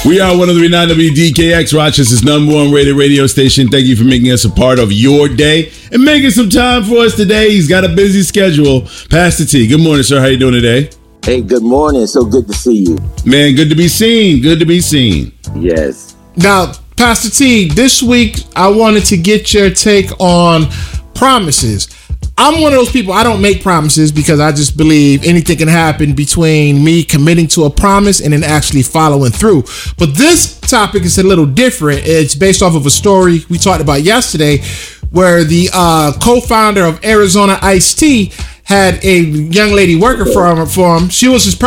We are 103.9 WDKX, Rochester's #1 rated radio station. Thank you for making us a part of your day and making some time for us today. He's got a busy schedule. Pastor T, good morning, sir. How you doing today? Hey, good morning. So good to see you. Man, good to be seen. Good to be seen. Yes. Now, Pastor T, this week I wanted to get your take on promises. I'm one of those people, I don't make promises because I just believe anything can happen between me committing to a promise and then actually following through. But this topic is a little different. It's based off of a story we talked about yesterday where the co-founder of Arizona Iced Tea had a young lady working for him. She was his